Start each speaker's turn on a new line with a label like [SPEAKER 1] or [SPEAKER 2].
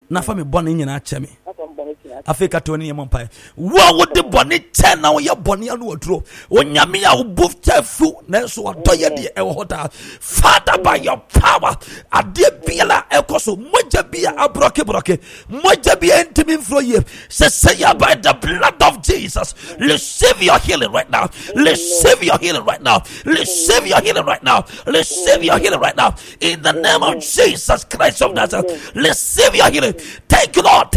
[SPEAKER 1] na fa me bɔne nyinaa kyɛ me afei ka to ne yɛmɔ mpae wo wode bɔne kyɛ na woyɛ bɔne ano waduro onyame a wobu kyɛ fu nanso wadɔ yɛ deɛ ɛwɔ hɔ daa. Father, by your power adeɛ biara ɛkɔ so mogya bia abrɔke mogya bia ntimi mfuro yie sɛ say by the blood of Jesus, receive your healing right now, receive your healing right now, receive your healing right now, receive your healing right now in the name of Jesus Christ of Nazareth. Receive your healing. Thank you, Lord.